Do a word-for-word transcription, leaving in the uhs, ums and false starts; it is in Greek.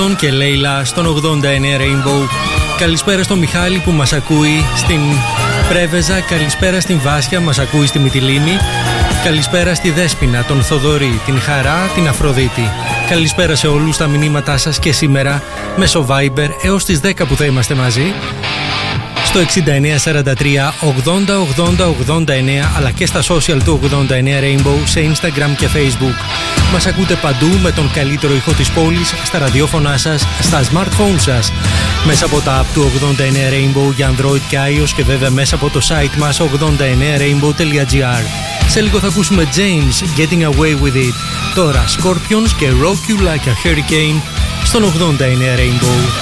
και Λέιλα στον ογδόντα εννέα Rainbow. Καλησπέρα στο Μιχάλη που μας ακούει στην Πρέβεζα. Καλησπέρα στην Βάσια, μας ακούει στη Μυτιλήνη. Καλησπέρα στη Δέσποινα, τον Θοδωρή, την Χαρά, την Αφροδίτη. Καλησπέρα σε όλους τα μηνύματά σας και σήμερα μέσω Viber έως τις δέκα που θα είμαστε μαζί. Στο εξήντα εννέα σαράντα τρία ογδόντα ογδόντα ογδόντα εννέα, αλλά και στα social του ογδόντα εννέα Rainbow σε Instagram και Facebook. Μας ακούτε παντού με τον καλύτερο ήχο της πόλης, στα ραδιόφωνά σας, στα smartphone σας, μέσα από τα app του ογδόντα εννέα Rainbow για Android και iOS και βέβαια μέσα από το site μας ογδόντα εννέα rainbow τελεία gr. Σε λίγο θα ακούσουμε James, Getting Away With It. Τώρα Scorpions και Rock You Like A Hurricane στον ογδόντα εννέα Rainbow.